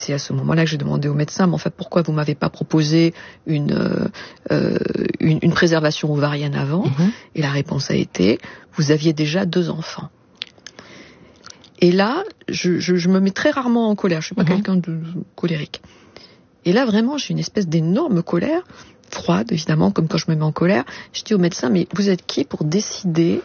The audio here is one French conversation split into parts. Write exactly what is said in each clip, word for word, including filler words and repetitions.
C'est à ce moment-là que j'ai demandé au médecin, mais en fait, pourquoi vous m'avez pas proposé une, euh, une, une préservation ovarienne avant? Mmh. Et la réponse a été, vous aviez déjà deux enfants. Et là, je, je, je me mets très rarement en colère, je suis pas mmh. quelqu'un de colérique. Et là, vraiment, j'ai une espèce d'énorme colère, froide, évidemment, comme quand je me mets en colère. Je dis au médecin, mais vous êtes qui pour décider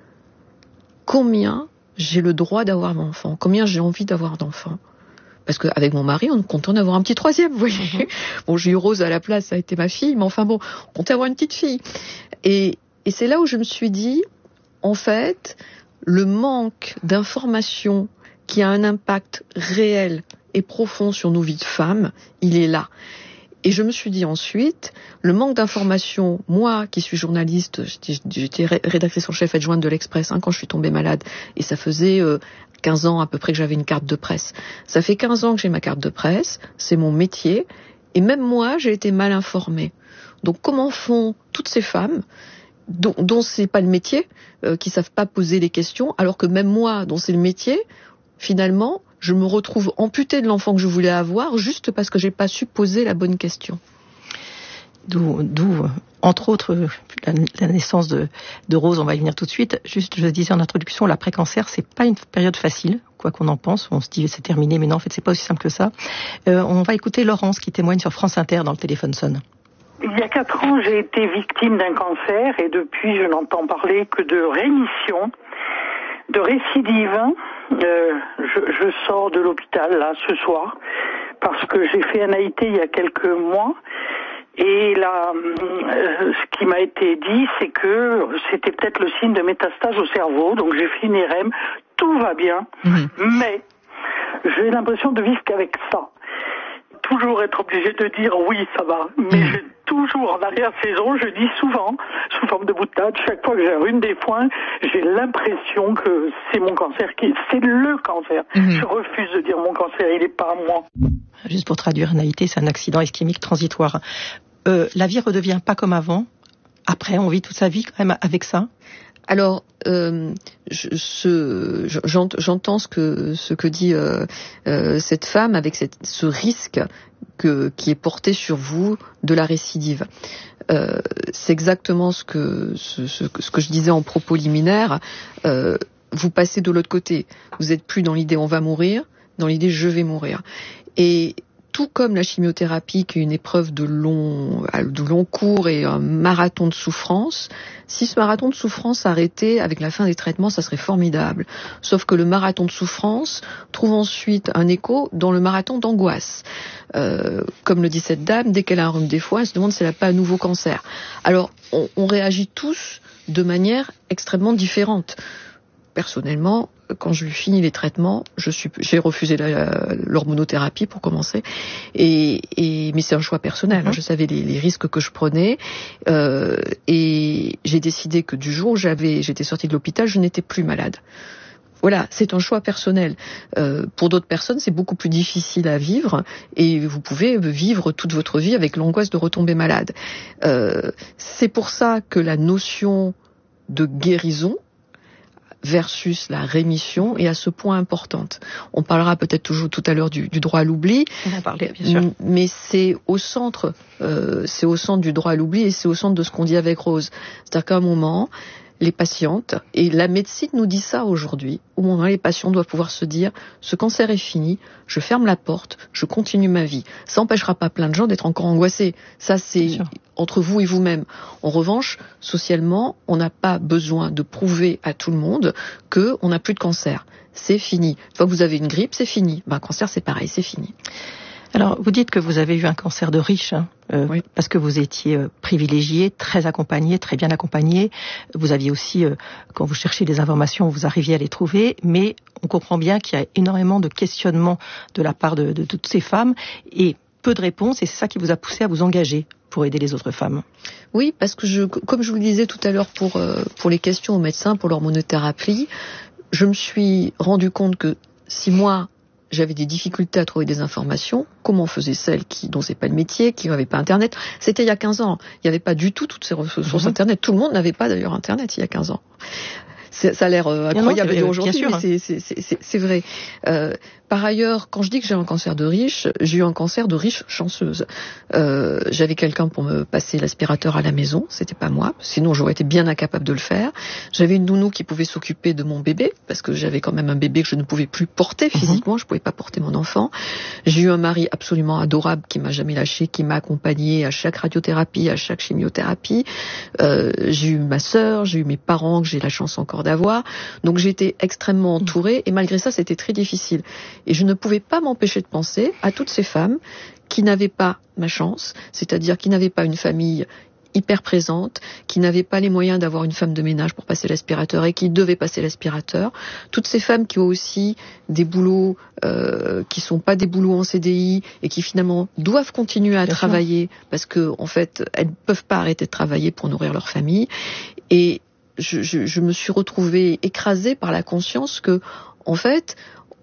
combien j'ai le droit d'avoir d'enfants, combien j'ai envie d'avoir d'enfants? Parce qu'avec mon mari, on comptait en avoir un petit troisième, vous voyez. Mmh. Bon, j'ai eu Rose à la place, ça a été ma fille, mais enfin bon, on comptait avoir une petite fille. Et, et c'est là où je me suis dit, en fait, le manque d'informations qui a un impact réel et profond sur nos vies de femmes, il est là. Et je me suis dit ensuite, le manque d'informations, moi qui suis journaliste, j'étais rédactrice en chef adjointe de l'Express hein, quand je suis tombée malade, et ça faisait euh, quinze ans à peu près que j'avais une carte de presse. Ça fait quinze ans que j'ai ma carte de presse, c'est mon métier, et même moi j'ai été mal informée. Donc comment font toutes ces femmes dont, dont c'est pas le métier, euh, qui savent pas poser les questions, alors que même moi dont c'est le métier, finalement, je me retrouve amputée de l'enfant que je voulais avoir juste parce que j'ai pas su poser la bonne question. D'où, d'où entre autres, la, la naissance de, de Rose, on va y venir tout de suite. Juste, je disais en introduction, l'après-cancer, c'est pas une période facile, quoi qu'on en pense. On se dit c'est terminé, mais non, en fait, c'est pas aussi simple que ça. Euh, on va écouter Laurence qui témoigne sur France Inter dans Le téléphone sonne. Il y a quatre ans, j'ai été victime d'un cancer et depuis, je n'entends parler que de rémission, de récidive. Euh, je, je sors de l'hôpital là ce soir parce que j'ai fait un A I T il y a quelques mois et là, euh, ce qui m'a été dit, c'est que c'était peut-être le signe de métastase au cerveau. Donc j'ai fait une I R M, tout va bien, mmh. mais j'ai l'impression de vivre qu'avec ça. Toujours être obligé de dire oui, ça va, mais mmh. j'ai toujours en arrière-saison, je dis souvent, sous forme de boutade, chaque fois que j'ai un rhume des foins, j'ai l'impression que c'est mon cancer, qui, c'est le cancer. Mmh. Je refuse de dire mon cancer, il n'est pas à moi. Juste pour traduire, un A I T, c'est un accident ischémique transitoire. Euh, la vie redevient pas comme avant. Après, on vit toute sa vie quand même avec ça. Alors, euh, je, ce, j'entends ce que ce que dit euh, euh, cette femme avec cette, ce risque que qui est porté sur vous de la récidive. Euh, c'est exactement ce que ce, ce, ce que je disais en propos liminaire. Euh, vous passez de l'autre côté. Vous êtes plus dans l'idée on va mourir, dans l'idée je vais mourir. Et tout comme la chimiothérapie, qui est une épreuve de long, de long cours et un marathon de souffrance, si ce marathon de souffrance s'arrêtait avec la fin des traitements, ça serait formidable. Sauf que le marathon de souffrance trouve ensuite un écho dans le marathon d'angoisse. Euh, comme le dit cette dame, dès qu'elle a un rhume des foins, elle se demande si elle n'a pas un nouveau cancer. Alors, on, on réagit tous de manière extrêmement différente. Personnellement, quand je finis les traitements, je suis, j'ai refusé la, l'hormonothérapie pour commencer, et, et mais c'est un choix personnel. Mmh. Je savais les, les risques que je prenais, euh, et j'ai décidé que du jour où j'avais, j'étais sortie de l'hôpital, je n'étais plus malade. Voilà, c'est un choix personnel. Euh, pour d'autres personnes, c'est beaucoup plus difficile à vivre, et vous pouvez vivre toute votre vie avec l'angoisse de retomber malade. Euh, c'est pour ça que la notion de guérison versus la rémission est à ce point importante. On parlera peut-être toujours tout à l'heure du, du droit à l'oubli. On va parler, bien sûr. Mais c'est au centre, euh, c'est au centre du droit à l'oubli et c'est au centre de ce qu'on dit avec Rose. C'est-à-dire qu'à un moment, les patientes, et la médecine nous dit ça aujourd'hui, au moment où les patients doivent pouvoir se dire « ce cancer est fini, je ferme la porte, je continue ma vie ». Ça n'empêchera pas plein de gens d'être encore angoissés. Ça, c'est entre vous et vous-même. En revanche, socialement, on n'a pas besoin de prouver à tout le monde qu'on n'a plus de cancer. C'est fini. Une fois que vous avez une grippe, c'est fini. Ben, un cancer, c'est pareil, c'est fini. Alors, vous dites que vous avez eu un cancer de riche, hein, euh, oui. parce que vous étiez euh, privilégié, très accompagné, très bien accompagné. Vous aviez aussi, euh, quand vous cherchiez des informations, vous arriviez à les trouver, mais on comprend bien qu'il y a énormément de questionnements de la part de, de, de toutes ces femmes et peu de réponses, et c'est ça qui vous a poussé à vous engager pour aider les autres femmes. Oui, parce que je, comme je vous le disais tout à l'heure pour, euh, pour les questions aux médecins, pour l'hormonothérapie, je me suis rendu compte que si moi, j'avais des difficultés à trouver des informations, comment faisaient celles qui, dont c'est pas le métier, qui n'avaient pas Internet. C'était il y a quinze ans. Il n'y avait pas du tout toutes ces ressources mmh. Internet. Tout le monde n'avait pas d'ailleurs Internet il y a quinze ans. ça a l'air euh, incroyable non, non, aujourd'hui, mais c'est, c'est, c'est, c'est vrai. Euh, par ailleurs, quand je dis que j'ai un cancer de riche, j'ai eu un cancer de riche chanceuse. Euh, j'avais quelqu'un pour me passer l'aspirateur à la maison, c'était pas moi, sinon j'aurais été bien incapable de le faire. J'avais une nounou qui pouvait s'occuper de mon bébé, parce que j'avais quand même un bébé que je ne pouvais plus porter physiquement, mmh. je pouvais pas porter mon enfant. J'ai eu un mari absolument adorable qui m'a jamais lâché, qui m'a accompagné à chaque radiothérapie, à chaque chimiothérapie. Euh, j'ai eu ma sœur, j'ai eu mes parents que j'ai la chance encore d'avoir. Donc j'ai été extrêmement entourée et malgré ça, c'était très difficile. Et je ne pouvais pas m'empêcher de penser à toutes ces femmes qui n'avaient pas ma chance, c'est-à-dire qui n'avaient pas une famille hyper présente, qui n'avaient pas les moyens d'avoir une femme de ménage pour passer l'aspirateur et qui devaient passer l'aspirateur. Toutes ces femmes qui ont aussi des boulots euh, qui sont pas des boulots en C D I et qui finalement doivent continuer à Bien travailler sûr. Parce que en fait elles ne peuvent pas arrêter de travailler pour nourrir leur famille. Et je, je, je me suis retrouvée écrasée par la conscience que en fait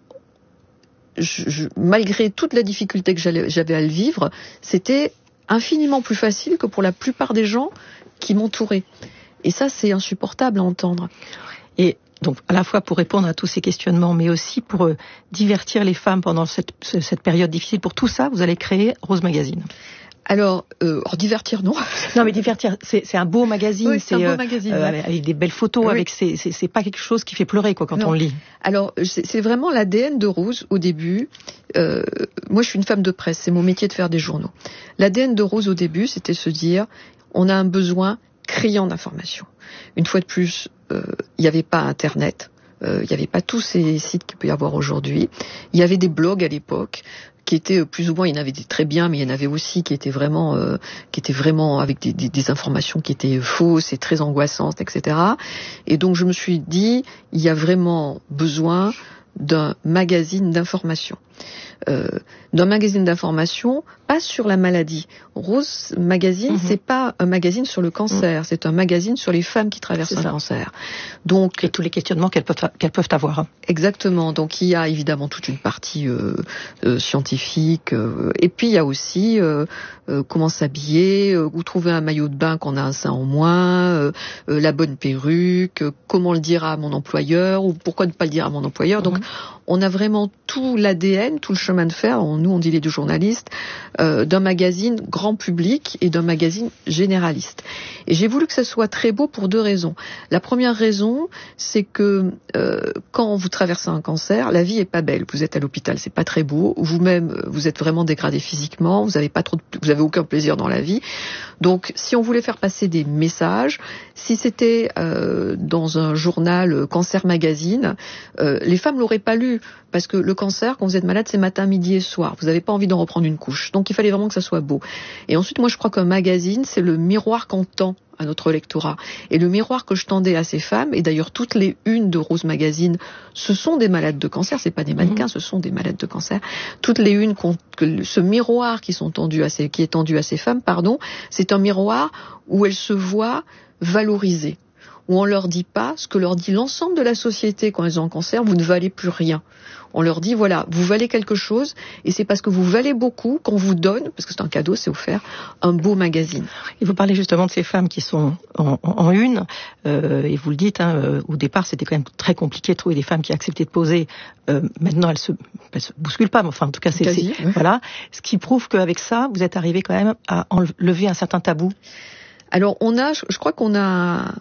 Je, je, malgré toute la difficulté que j'avais à le vivre, c'était infiniment plus facile que pour la plupart des gens qui m'entouraient. Et ça, c'est insupportable à entendre. Et donc, à la fois pour répondre à tous ces questionnements, mais aussi pour euh, divertir les femmes pendant cette, cette période difficile, pour tout ça, vous allez créer Rose Magazine. Alors, euh, or divertir, non. Non, mais divertir, c'est, c'est un beau magazine, oui, c'est, c'est un beau euh, magazine, euh, ouais. avec des belles photos, oui. avec c'est, c'est, c'est pas quelque chose qui fait pleurer, quoi, quand non. on le lit. Alors, c'est, c'est vraiment l'A D N de Rose au début. Euh, moi, je suis une femme de presse, c'est mon métier de faire des journaux. L'A D N de Rose au début, c'était se dire, on a un besoin criant d'information. Une fois de plus, il euh, n'y avait pas Internet. Il euh, n'y avait pas tous ces sites qu'il peut y avoir aujourd'hui. Il y avait des blogs à l'époque qui étaient plus ou moins, il y en avait des très bien, mais il y en avait aussi qui étaient vraiment, euh, qui étaient vraiment avec des, des, des informations qui étaient fausses et très angoissantes, et cetera. Et donc je me suis dit, il y a vraiment besoin d'un magazine d'information. Euh, d'un magazine d'information, pas sur la maladie. Rose Magazine, mm-hmm. c'est pas un magazine sur le cancer, mm. c'est un magazine sur les femmes qui traversent c'est un ça. cancer. Donc et tous les questionnements qu'elles peuvent qu'elles peuvent avoir. Exactement. Donc il y a évidemment toute une partie euh, euh, scientifique, euh, et puis il y a aussi euh, euh, comment s'habiller, euh, où trouver un maillot de bain quand on a un sein en moins, euh, euh, la bonne perruque, euh, comment le dire à mon employeur ou pourquoi ne pas le dire à mon employeur. Mm-hmm. Donc on a vraiment tout l'A D N, tout le chemin de fer, nous on dit les deux journalistes, euh, d'un magazine grand public et d'un magazine généraliste. Et j'ai voulu que ça soit très beau pour deux raisons. La première raison, c'est que euh, quand vous traversez un cancer, la vie est pas belle. Vous êtes à l'hôpital, c'est pas très beau. Vous-même, vous êtes vraiment dégradé physiquement. Vous avez pas trop, de, vous avez aucun plaisir dans la vie. Donc, si on voulait faire passer des messages, si c'était euh, dans un journal Cancer Magazine, euh, les femmes l'auraient pas lu. Parce que le cancer, quand vous êtes malade, c'est matin, midi et soir. Vous n'avez pas envie d'en reprendre une couche. Donc il fallait vraiment que ça soit beau. Et ensuite, moi je crois qu'un magazine, c'est le miroir qu'on tend à notre lectorat. Et le miroir que je tendais à ces femmes, et d'ailleurs toutes les unes de Rose Magazine, ce sont des malades de cancer, c'est pas des mannequins, mmh. ce sont des malades de cancer. Toutes les unes, que ce miroir qui, sont tendues à ces, qui est tendu à ces femmes, pardon, c'est un miroir où elles se voient valorisées. Où on leur dit pas ce que leur dit l'ensemble de la société quand elles ont un cancer, vous ne valez plus rien. On leur dit, voilà, vous valez quelque chose, et c'est parce que vous valez beaucoup qu'on vous donne, parce que c'est un cadeau, c'est offert, un beau magazine. Et vous parlez justement de ces femmes qui sont en, en une, euh, et vous le dites, hein, euh, au départ, c'était quand même très compliqué de trouver des femmes qui acceptaient de poser. Euh, maintenant, elles se, elles se bousculent pas, mais enfin, en tout cas, c'est, Quasi, c'est oui. voilà. Ce qui prouve qu'avec ça, vous êtes arrivé quand même à enlever un certain tabou. Alors, on a, je crois qu'on a...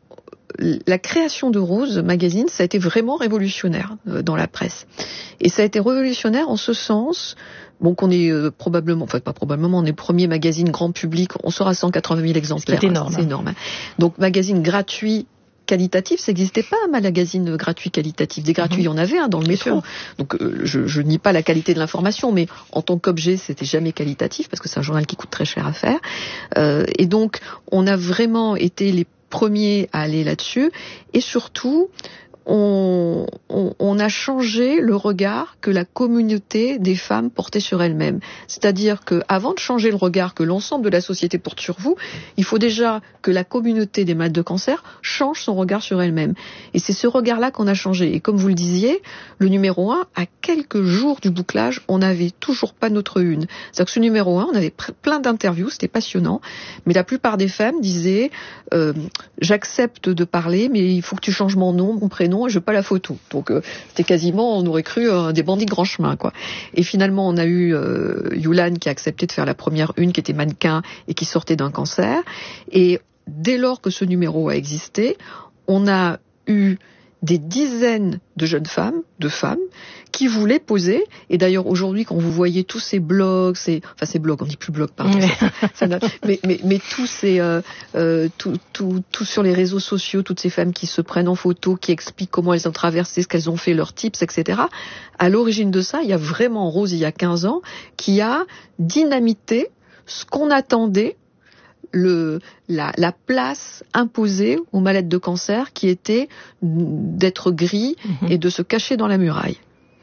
La création de Rose Magazine, ça a été vraiment révolutionnaire euh, dans la presse. Et ça a été révolutionnaire en ce sens, bon, qu'on est euh, probablement, enfin pas probablement, on est le premier magazine grand public, on sera à cent quatre-vingt mille exemplaires. C'est énorme. C'est énorme. Donc magazine gratuit, qualitatif, ça n'existait pas un magazine gratuit qualitatif. Des gratuits, il y en avait un hein, dans le métro. Donc euh, je, je nie pas la qualité de l'information, mais en tant qu'objet, c'était jamais qualitatif parce que c'est un journal qui coûte très cher à faire. Euh, et donc on a vraiment été les premiers à aller là-dessus, et surtout on, on, on a changé le regard que la communauté des femmes portait sur elles-mêmes. C'est-à-dire que avant de changer le regard que l'ensemble de la société porte sur vous, il faut déjà que la communauté des malades de cancer change son regard sur elle-même. Et c'est ce regard-là qu'on a changé. Et comme vous le disiez, le numéro un, à quelques jours du bouclage, on n'avait toujours pas notre une. C'est-à-dire que ce numéro un, on avait plein d'interviews, c'était passionnant, mais la plupart des femmes disaient euh, « j'accepte de parler, mais il faut que tu changes mon nom, mon prénom, et je veux pas la photo ». Donc euh, c'était quasiment, on aurait cru euh, des bandits de grand chemin, quoi. Et finalement, on a eu euh, Yulan qui a accepté de faire la première une, qui était mannequin et qui sortait d'un cancer. Et dès lors que ce numéro a existé, on a eu des dizaines de jeunes femmes, de femmes, qui voulaient poser. Et d'ailleurs, aujourd'hui, quand vous voyez tous ces blogs, ces, enfin ces blogs, on dit plus blogs, pardon, oui. ça, ça mais, mais, mais tous ces, euh, euh, tout, tout, tout sur les réseaux sociaux, toutes ces femmes qui se prennent en photo, qui expliquent comment elles ont traversé, ce qu'elles ont fait, leurs tips, et cetera. À l'origine de ça, il y a vraiment Rose, il y a quinze ans, qui a dynamité ce qu'on attendait, le, la, la place imposée aux malades de cancer, qui était d'être gris mmh. et de se cacher dans la muraille.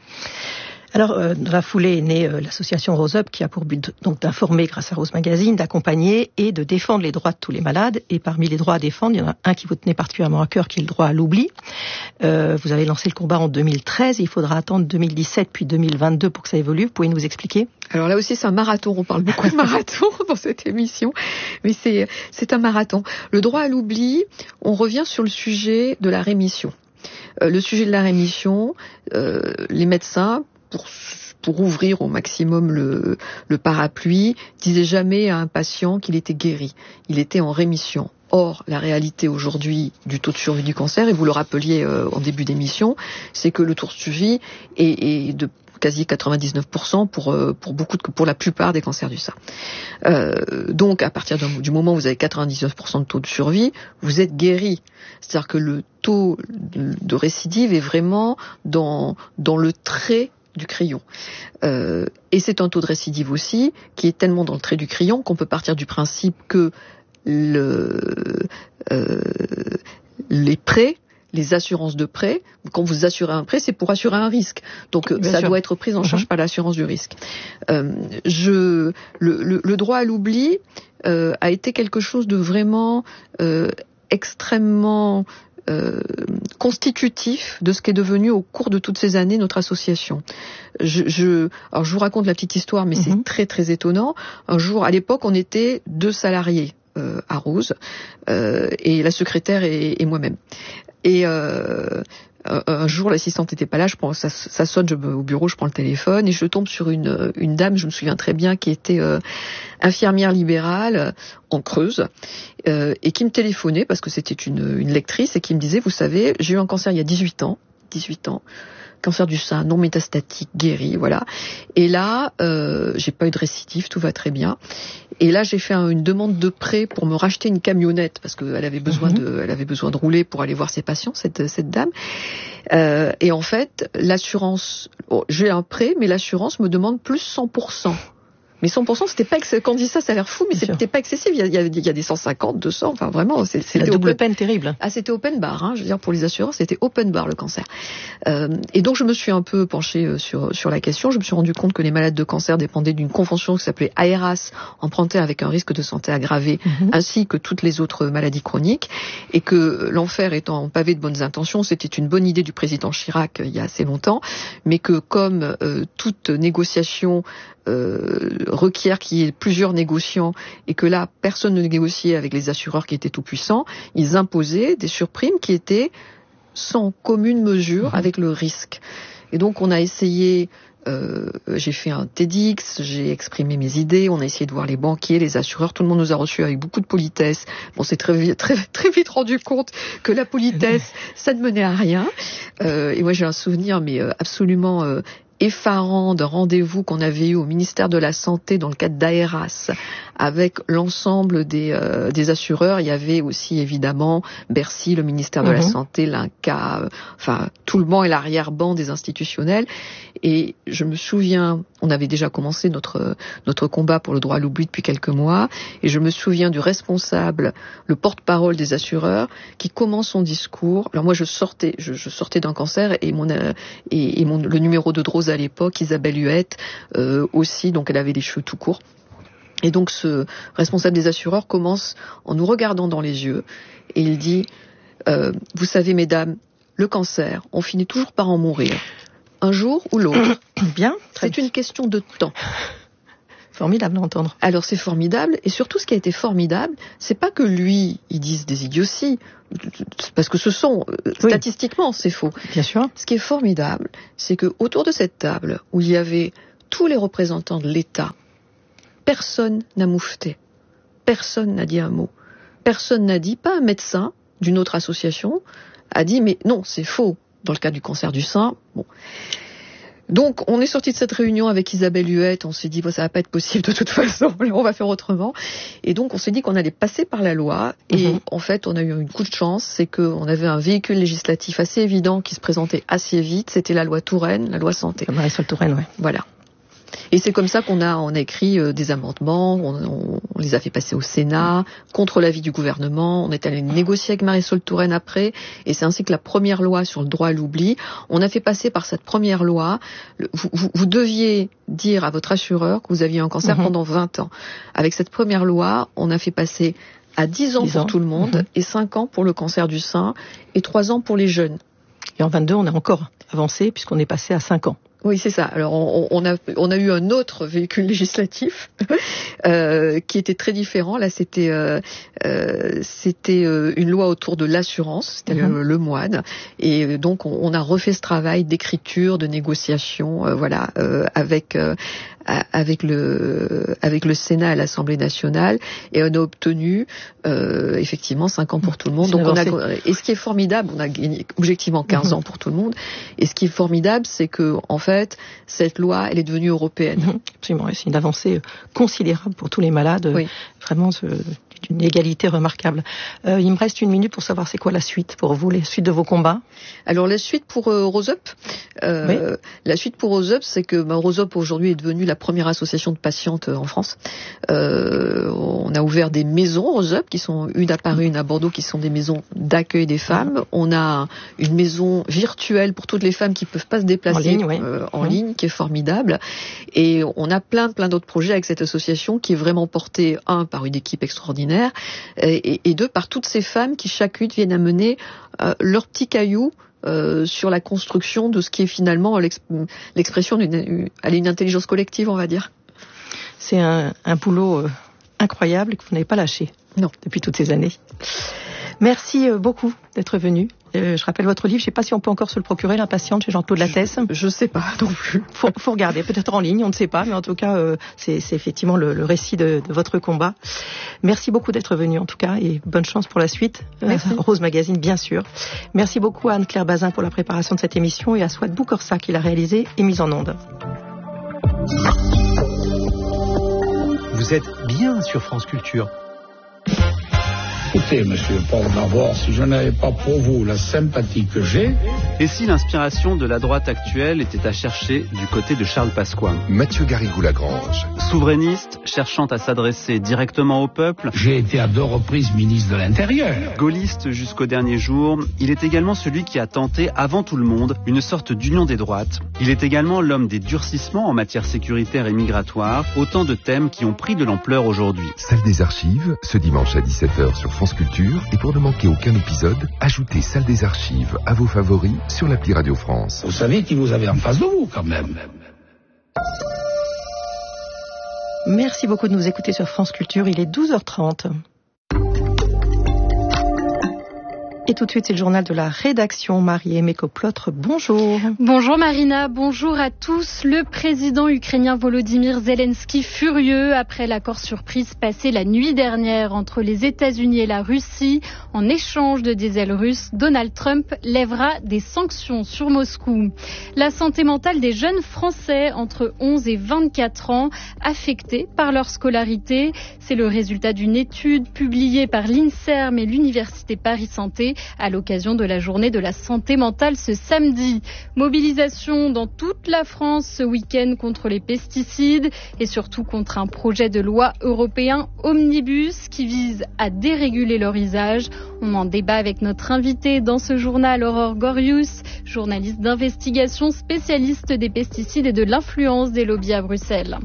Alors, euh, dans la foulée est née euh, l'association Rose Up, qui a pour but donc d'informer grâce à Rose Magazine, d'accompagner et de défendre les droits de tous les malades. Et parmi les droits à défendre, il y en a un qui vous tenait particulièrement à cœur, qui est le droit à l'oubli. Euh, vous avez lancé le combat en deux mille treize, il faudra attendre deux mille dix-sept puis deux mille vingt-deux pour que ça évolue. Vous pouvez nous expliquer ? Alors là aussi, c'est un marathon. On parle beaucoup de marathon dans cette émission, mais c'est, c'est un marathon. Le droit à l'oubli, on revient sur le sujet de la rémission. Euh, le sujet de la rémission, euh, les médecins, Pour, pour ouvrir au maximum le, le parapluie, disait jamais à un patient qu'il était guéri. Il était en rémission. Or, la réalité aujourd'hui du taux de survie du cancer, et vous le rappeliez euh, en début d'émission, c'est que le taux de survie est, est de quasi quatre-vingt-dix-neuf pour cent pour, euh, pour, beaucoup de, pour la plupart des cancers du sein. Euh, donc, à partir du moment où vous avez quatre-vingt-dix-neuf pour cent de taux de survie, vous êtes guéri. C'est-à-dire que le taux de récidive est vraiment dans, dans le trait du crayon. Euh, et c'est un taux de récidive aussi qui est tellement dans le trait du crayon qu'on peut partir du principe que le, euh, les prêts, les assurances de prêt, quand vous assurez un prêt, c'est pour assurer un risque. Donc Bien ça sûr. doit être pris en charge mmh. par l'assurance du risque. Euh, je, le, le, le droit à l'oubli euh, a été quelque chose de vraiment euh, extrêmement Euh, constitutif de ce qu'est devenu au cours de toutes ces années notre association. Je, je, alors je vous raconte la petite histoire, mais mm-hmm. c'est très très étonnant. Un jour, à l'époque, on était deux salariés euh, à Rose, euh, et la secrétaire et, et moi-même. Et euh, un jour, l'assistante n'était pas là, je prends, ça, ça sonne, je, au bureau, je prends le téléphone et je tombe sur une, une dame, je me souviens très bien, qui était euh, infirmière libérale euh, en Creuse euh, et qui me téléphonait parce que c'était une, une lectrice et qui me disait, vous savez, j'ai eu un cancer il y a dix-huit ans, dix-huit ans, cancer du sein non métastatique, guéri, voilà. Et là, euh, j'ai pas eu de récidive, tout va très bien. Et là, j'ai fait un, une demande de prêt pour me racheter une camionnette parce qu'elle avait besoin mmh. de, elle avait besoin de rouler pour aller voir ses patients, cette, cette dame. Euh, et en fait, l'assurance, oh, j'ai un prêt, mais l'assurance me demande plus cent pour cent. Mais cent pour cent, c'était pas, ex- quand on dit ça, ça a l'air fou, mais c'était pas excessif. Il y a, il y a, il y a des cent cinquante, deux cents, enfin vraiment, c'est, c'est la double open... peine terrible. Ah, c'était open bar, hein, je veux dire, pour les assureurs, c'était open bar, le cancer. Euh, et donc, je me suis un peu penchée sur, sur la question. Je me suis rendu compte que les malades de cancer dépendaient d'une convention qui s'appelait A R A S, empruntée avec un risque de santé aggravé, mm-hmm. ainsi que toutes les autres maladies chroniques, et que l'enfer étant pavé de bonnes intentions, c'était une bonne idée du président Chirac il y a assez longtemps, mais que comme euh, toute négociation Euh, requiert qu'il y ait plusieurs négociants et que là, personne ne négociait avec les assureurs qui étaient tout puissants, ils imposaient des surprimes qui étaient sans commune mesure mmh. avec le risque. Et donc, on a essayé... Euh, j'ai fait un TEDx, j'ai exprimé mes idées, on a essayé de voir les banquiers, les assureurs, tout le monde nous a reçus avec beaucoup de politesse. On s'est très vite, très, très vite rendu compte que la politesse, ça ne menait à rien. Euh, et moi j'ai un souvenir mais absolument euh, effarant d'un rendez-vous qu'on avait eu au ministère de la Santé dans le cadre d'Aeras avec l'ensemble des, euh, des assureurs. Il y avait aussi évidemment Bercy, le ministère de mmh. la Santé, l'INCA, euh, enfin tout le banc et l'arrière-banc des institutionnels. Et je me souviens, on avait déjà commencé notre notre combat pour le droit à l'oubli depuis quelques mois, et je me souviens du responsable, le porte-parole des assureurs, qui commence son discours. Alors moi je sortais, je, je sortais d'un cancer et mon euh, et, et mon le numéro de Drose à l'époque, Isabelle Huette, euh, aussi, donc elle avait les cheveux tout courts. Et donc ce responsable des assureurs commence en nous regardant dans les yeux et il dit euh, « Vous savez, mesdames, le cancer, on finit toujours par en mourir. Un jour ou l'autre. Bien. C'est une question de temps. » Formidable d'entendre. Alors c'est formidable, et surtout ce qui a été formidable, c'est pas que lui, il dise des idioties, parce que ce sont, oui. statistiquement, c'est faux. Bien sûr. Ce qui est formidable, c'est que autour de cette table, où il y avait tous les représentants de l'État, personne n'a moufté. Personne n'a dit un mot. Personne n'a dit, pas un médecin d'une autre association, a dit, mais non, c'est faux. Dans le cas du cancer du sein, bon. Donc, on est sorti de cette réunion avec Isabelle Huette, on s'est dit, bon, ça va pas être possible de toute façon, on va faire autrement. Et donc, on s'est dit qu'on allait passer par la loi, et mmh. en fait, on a eu une coup de chance, c'est qu'on avait un véhicule législatif assez évident qui se présentait assez vite, c'était la loi Touraine, la loi santé. Marisol Touraine, ouais. Voilà. Et c'est comme ça qu'on a, on a écrit euh, des amendements, on, on, on les a fait passer au Sénat, contre l'avis du gouvernement, on est allé négocier avec Marisol Touraine après, et c'est ainsi que la première loi sur le droit à l'oubli, on a fait passer par cette première loi, le, vous, vous, vous deviez dire à votre assureur que vous aviez un cancer mmh. pendant vingt ans. Avec cette première loi, on a fait passer à dix ans dix pour ans. Tout le monde, mmh. et cinq ans pour le cancer du sein, et trois ans pour les jeunes. Et en vingt-deux, on a encore avancé, puisqu'on est passé à cinq ans. Oui, c'est ça. Alors, on, on, a, on a eu un autre véhicule législatif euh, qui était très différent. Là, c'était euh, euh, c'était euh, une loi autour de l'assurance, c'était mm-hmm. le, le moine. Et donc, on, on a refait ce travail d'écriture, de négociation, euh, voilà, euh, avec euh, avec le avec le Sénat et l'Assemblée nationale, et on a obtenu euh, effectivement cinq ans pour tout le monde. Donc on a, et ce qui est formidable, on a gagné objectivement quinze mm-hmm. ans pour tout le monde. Et ce qui est formidable, c'est que en fait cette loi, elle est devenue européenne. Mm-hmm. Absolument, c'est une avancée considérable pour tous les malades. Oui. Vraiment, c'est une égalité remarquable. Euh, il me reste une minute pour savoir c'est quoi la suite pour vous, les suites de vos combats. Alors la suite pour euh, Rose Up, euh, oui. la suite pour Rose Up, c'est que bah, Rose Up aujourd'hui est devenue la première association de patientes en France. Euh, on a ouvert des maisons Rose Up, qui sont une à Paris, une à Bordeaux, qui sont des maisons d'accueil des femmes. On a une maison virtuelle pour toutes les femmes qui peuvent pas se déplacer en ligne, oui. euh, en mmh. ligne, qui est formidable. Et on a plein plein d'autres projets avec cette association qui est vraiment portée, un, par une équipe extraordinaire, et, et deux, par toutes ces femmes qui chacune viennent amener euh, leur petit caillou Euh, sur la construction de ce qui est finalement l'expression d'une une intelligence collective, on va dire. C'est un, un boulot euh, incroyable que vous n'avez pas lâché non. depuis toutes ces années. Merci euh, beaucoup d'être venu. Euh, je rappelle votre livre, je ne sais pas si on peut encore se le procurer, L'impatiente, chez Jean-Claude Lattès. Je ne sais pas non plus. Faut, faut regarder, peut-être en ligne, on ne sait pas, mais en tout cas, euh, c'est, c'est effectivement le, le récit de, de votre combat. Merci beaucoup d'être venu en tout cas, et bonne chance pour la suite. Merci. Euh, Rose Magazine, bien sûr. Merci beaucoup à Anne-Claire Bazin pour la préparation de cette émission, et à Swat Boukorsa qui l'a réalisée et mise en onde. Vous êtes bien sur France Culture. Écoutez, monsieur Paul Navor, si je n'avais pas pour vous la sympathie que j'ai... Et si l'inspiration de la droite actuelle était à chercher du côté de Charles Pasqua? Mathieu Garrigou-Lagrange. Souverainiste, cherchant à s'adresser directement au peuple. J'ai été à deux reprises ministre de l'Intérieur. Gaulliste jusqu'au dernier jour, il est également celui qui a tenté, avant tout le monde, une sorte d'union des droites. Il est également l'homme des durcissements en matière sécuritaire et migratoire, autant de thèmes qui ont pris de l'ampleur aujourd'hui. Salle des Archives, ce dimanche à dix-sept heures sur France Culture, et pour ne manquer aucun épisode, ajoutez Salle des Archives à vos favoris sur l'appli Radio France. Vous savez qui vous avez en face de vous, quand même. Merci beaucoup de nous écouter sur France Culture, il est douze heures trente. Et tout de suite, c'est le journal de la rédaction. Marie-Aimée Koplotre, bonjour. Bonjour Marina, bonjour à tous. Le président ukrainien Volodymyr Zelensky furieux après l'accord surprise passé la nuit dernière entre les États-Unis et la Russie. En échange de diesel russe, Donald Trump lèvera des sanctions sur Moscou. La santé mentale des jeunes Français entre onze et vingt-quatre ans affectés par leur scolarité. C'est le résultat d'une étude publiée par l'INSERM et l'Université Paris Santé à l'occasion de la journée de la santé mentale ce samedi. Mobilisation dans toute la France ce week-end contre les pesticides et surtout contre un projet de loi européen omnibus qui vise à déréguler leur usage. On en débat avec notre invitée dans ce journal, Aurore Gorius, journaliste d'investigation, spécialiste des pesticides et de l'influence des lobbies à Bruxelles.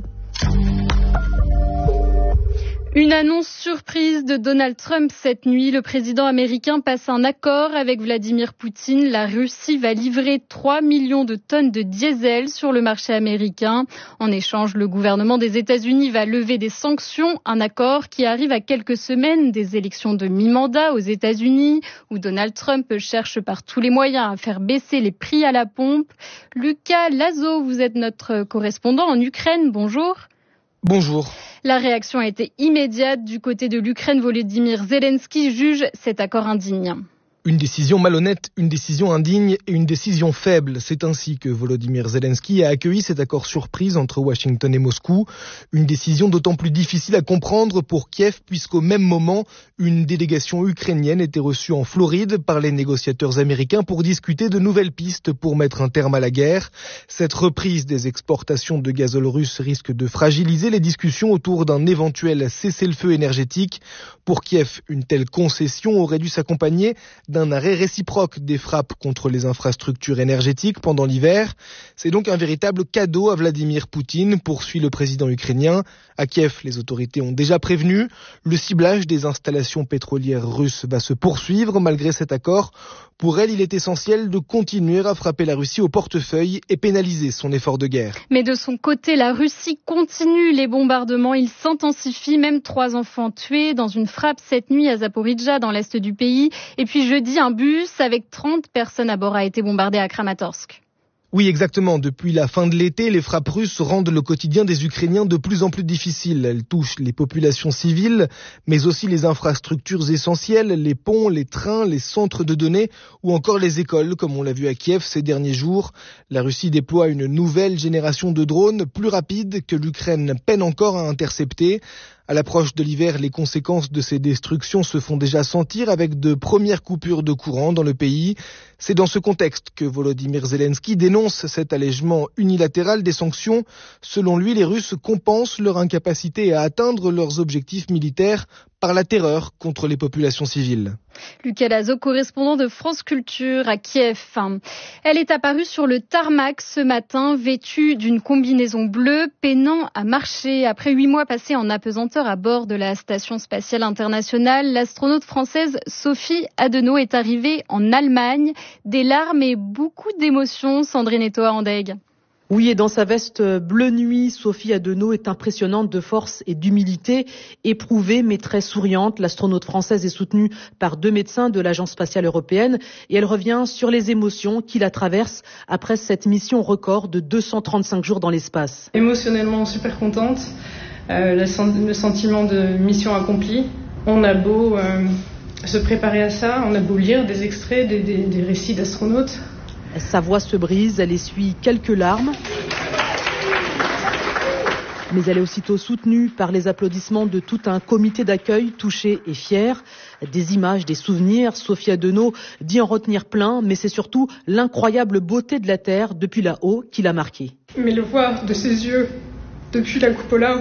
Une annonce surprise de Donald Trump cette nuit. Le président américain passe un accord avec Vladimir Poutine. La Russie va livrer trois millions de tonnes de diesel sur le marché américain. En échange, le gouvernement des États-Unis va lever des sanctions. Un accord qui arrive à quelques semaines des élections de mi-mandat aux États-Unis, où Donald Trump cherche par tous les moyens à faire baisser les prix à la pompe. Lucas Lazo, vous êtes notre correspondant en Ukraine. Bonjour. Bonjour. La réaction a été immédiate du côté de l'Ukraine. Volodymyr Zelensky juge cet accord indigne. Une décision malhonnête, une décision indigne et une décision faible. C'est ainsi que Volodymyr Zelensky a accueilli cet accord surprise entre Washington et Moscou. Une décision d'autant plus difficile à comprendre pour Kiev puisqu'au même moment, une délégation ukrainienne était reçue en Floride par les négociateurs américains pour discuter de nouvelles pistes pour mettre un terme à la guerre. Cette reprise des exportations de gazole russe risque de fragiliser les discussions autour d'un éventuel cessez-le-feu énergétique. Pour Kiev, une telle concession aurait dû s'accompagner d'un arrêt réciproque des frappes contre les infrastructures énergétiques pendant l'hiver. C'est donc un véritable cadeau à Vladimir Poutine, poursuit le président ukrainien. À Kiev, les autorités ont déjà prévenu. Le ciblage des installations pétrolières russes va se poursuivre malgré cet accord. Pour elle, il est essentiel de continuer à frapper la Russie au portefeuille et pénaliser son effort de guerre. Mais de son côté, la Russie continue les bombardements. Ils s'intensifient, même trois enfants tués dans une frappe cette nuit à Zaporijjia, dans l'est du pays. Et puis jeudi, un bus avec trente personnes à bord a été bombardé à Kramatorsk. Oui, exactement. Depuis la fin de l'été, les frappes russes rendent le quotidien des Ukrainiens de plus en plus difficile. Elles touchent les populations civiles, mais aussi les infrastructures essentielles, les ponts, les trains, les centres de données ou encore les écoles, comme on l'a vu à Kiev ces derniers jours. La Russie déploie une nouvelle génération de drones plus rapides que l'Ukraine peine encore à intercepter. À l'approche de l'hiver, les conséquences de ces destructions se font déjà sentir avec de premières coupures de courant dans le pays. C'est dans ce contexte que Volodymyr Zelensky dénonce cet allègement unilatéral des sanctions. Selon lui, les Russes compensent leur incapacité à atteindre leurs objectifs militaires par la terreur contre les populations civiles. Lucas Lazo, correspondant de France Culture à Kiev. Elle est apparue sur le tarmac ce matin, vêtue d'une combinaison bleue, peinant à marcher. Après huit mois passés en apesanteur à bord de la Station spatiale internationale, l'astronaute française Sophie Adenau est arrivée en Allemagne. Des larmes et beaucoup d'émotions, Sandrine Etoa-Andeg. Oui, et dans sa veste bleu nuit, Sophie Adenau est impressionnante de force et d'humilité, éprouvée mais très souriante. L'astronaute française est soutenue par deux médecins de l'Agence spatiale européenne et elle revient sur les émotions qui la traversent après cette mission record de deux cent trente-cinq jours dans l'espace. Émotionnellement super contente, euh, le sentiment de mission accomplie. On a beau euh, se préparer à ça, on a beau lire des extraits, des, des, des récits d'astronautes. Sa voix se brise, elle essuie quelques larmes. Mais elle est aussitôt soutenue par les applaudissements de tout un comité d'accueil touché et fier. Des images, des souvenirs. Sophie Adenau dit en retenir plein, mais c'est surtout l'incroyable beauté de la Terre depuis là-haut qui l'a marquée. Mais le voir de ses yeux depuis la cupola,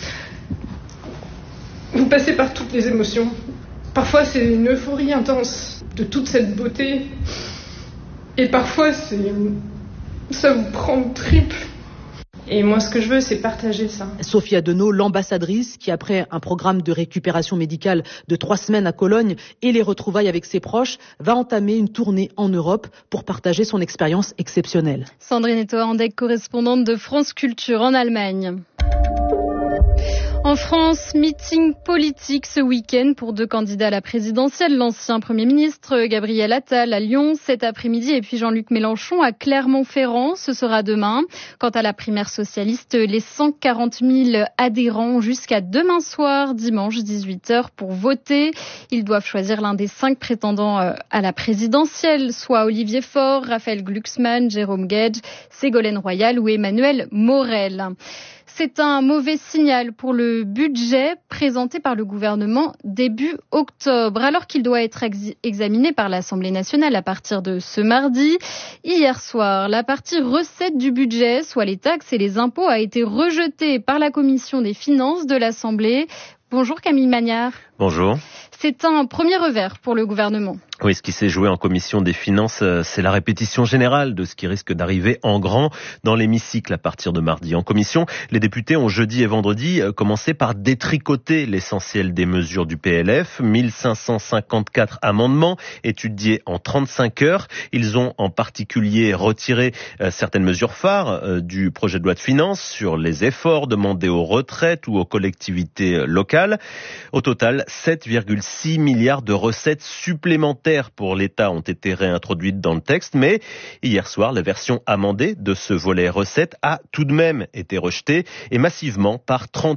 vous passez par toutes les émotions. Parfois c'est une euphorie intense de toute cette beauté. Et parfois, c'est... ça vous prend le triple. Et moi, ce que je veux, c'est partager ça. Sophie Adenau, l'ambassadrice, qui après un programme de récupération médicale de trois semaines à Cologne et les retrouvailles avec ses proches, va entamer une tournée en Europe pour partager son expérience exceptionnelle. Sandrine Etoa-Andeg, correspondante de France Culture en Allemagne. En France, meeting politique ce week-end pour deux candidats à la présidentielle. L'ancien Premier ministre Gabriel Attal à Lyon cet après-midi et puis Jean-Luc Mélenchon à Clermont-Ferrand. Ce sera demain. Quant à la primaire socialiste, les cent quarante mille adhérents ont jusqu'à demain soir, dimanche dix-huit heures, pour voter. Ils doivent choisir l'un des cinq prétendants à la présidentielle, soit Olivier Faure, Raphaël Glucksmann, Jérôme Guedj, Ségolène Royal ou Emmanuel Morel. C'est un mauvais signal pour le budget présenté par le gouvernement début octobre, alors qu'il doit être ex- examiné par l'Assemblée nationale à partir de ce mardi. Hier soir, la partie recettes du budget, soit les taxes et les impôts, a été rejetée par la Commission des finances de l'Assemblée. Bonjour Camille Magnard. Bonjour. C'est un premier revers pour le gouvernement. Oui, ce qui s'est joué en commission des finances, c'est la répétition générale de ce qui risque d'arriver en grand dans l'hémicycle à partir de mardi. En commission, les députés ont jeudi et vendredi commencé par détricoter l'essentiel des mesures du P L F. mille cinq cent cinquante-quatre amendements étudiés en trente-cinq heures. Ils ont en particulier retiré certaines mesures phares du projet de loi de finances sur les efforts demandés aux retraites ou aux collectivités locales. Au total, sept virgule six milliards de recettes supplémentaires pour l'État ont été réintroduites dans le texte, mais hier soir, la version amendée de ce volet recettes a tout de même été rejetée et massivement par trente